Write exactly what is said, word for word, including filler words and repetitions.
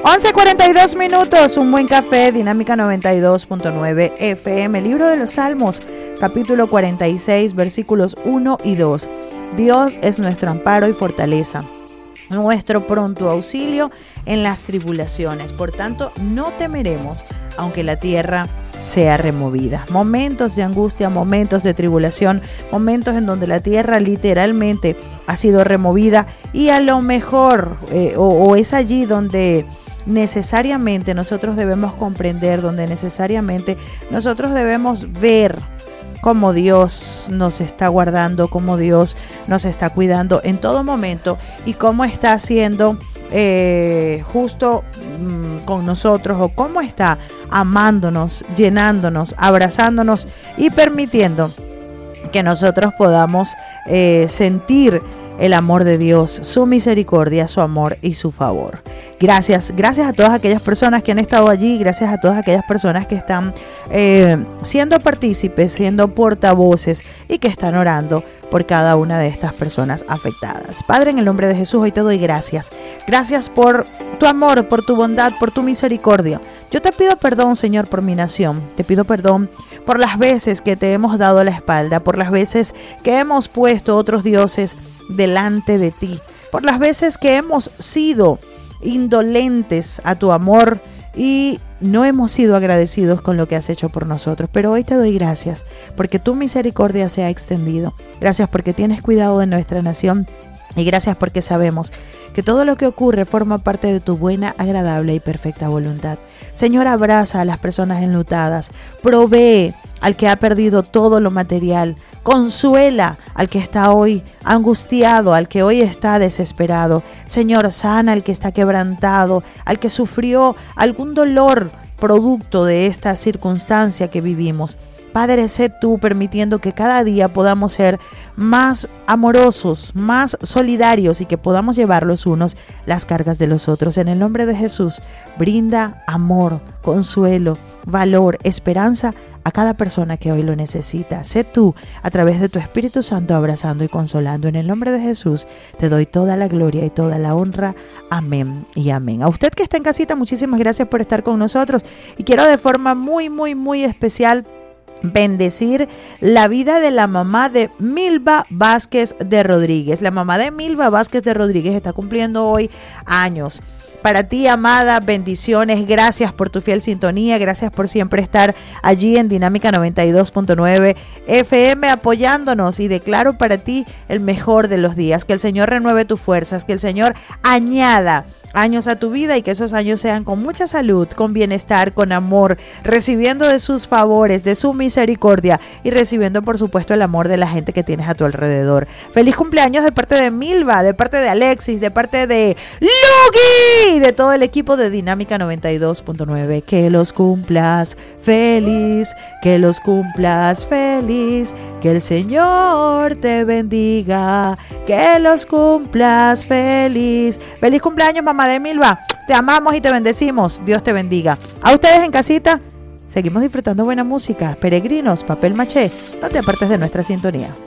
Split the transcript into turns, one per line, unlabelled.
once cuarenta y dos minutos, un buen café, Dinámica noventa y dos punto nueve F M, Libro de los Salmos, capítulo cuarenta y seis, versículos uno y dos. Dios es nuestro amparo y fortaleza, nuestro pronto auxilio en las tribulaciones. Por tanto, no temeremos, aunque la tierra sea removida. Momentos de angustia, momentos de tribulación, momentos en donde la tierra literalmente ha sido removida y a lo mejor eh, o, o es allí donde necesariamente nosotros debemos comprender, donde necesariamente nosotros debemos ver cómo Dios nos está guardando, cómo Dios nos está cuidando en todo momento y cómo está haciendo eh, justo mmm, con nosotros, o cómo está amándonos, llenándonos, abrazándonos y permitiendo que nosotros podamos eh, sentir el amor de Dios, su misericordia, su amor y su favor. Gracias, gracias a todas aquellas personas que han estado allí, gracias a todas aquellas personas que están eh, siendo partícipes, siendo portavoces y que están orando por cada una de estas personas afectadas. Padre, en el nombre de Jesús, hoy te doy gracias. Gracias por tu amor, por tu bondad, por tu misericordia. Yo te pido perdón, Señor, por mi nación. Te pido perdón por las veces que te hemos dado la espalda, por las veces que hemos puesto otros dioses delante de ti, por las veces que hemos sido indolentes a tu amor y no hemos sido agradecidos con lo que has hecho por nosotros. Pero hoy te doy gracias porque tu misericordia se ha extendido. Gracias porque tienes cuidado de nuestra nación y gracias porque sabemos que todo lo que ocurre forma parte de tu buena, agradable y perfecta voluntad. Señor, abraza a las personas enlutadas, provee al que ha perdido todo lo material, consuela al que está hoy angustiado, al que hoy está desesperado. Señor, sana al que está quebrantado, al que sufrió algún dolor producto de esta circunstancia que vivimos. Padre, sé tú permitiendo que cada día podamos ser más amorosos, más solidarios y que podamos llevar los unos las cargas de los otros. En el nombre de Jesús, brinda amor, consuelo, valor, esperanza a cada persona que hoy lo necesita. Sé tú, a través de tu Espíritu Santo, abrazando y consolando. En el nombre de Jesús, te doy toda la gloria y toda la honra. Amén y amén. A usted que está en casita, muchísimas gracias por estar con nosotros. Y quiero de forma muy, muy, muy especial bendecir la vida de la mamá de Milva Vázquez de Rodríguez. La mamá de Milva Vázquez de Rodríguez está cumpliendo hoy años. Para ti, amada, bendiciones, gracias por tu fiel sintonía, gracias por siempre estar allí en Dinámica noventa y dos punto nueve F M apoyándonos, y declaro para ti el mejor de los días, que el Señor renueve tus fuerzas, que el Señor añada años a tu vida y que esos años sean con mucha salud, con bienestar, con amor, recibiendo de sus favores, de su misericordia y recibiendo, por supuesto, el amor de la gente que tienes a tu alrededor. Feliz cumpleaños de parte de Milva, de parte de Alexis, de parte de Lugi, de todo el equipo de Dinámica noventa y dos punto nueve. Que los cumplas feliz, que los cumplas feliz, que el Señor te bendiga, que los cumplas feliz. Feliz cumpleaños, mamá de Milva, te amamos y te bendecimos. Dios te bendiga. A ustedes en casita, seguimos disfrutando buena música. Peregrinos, Papel Maché, no te apartes de nuestra sintonía.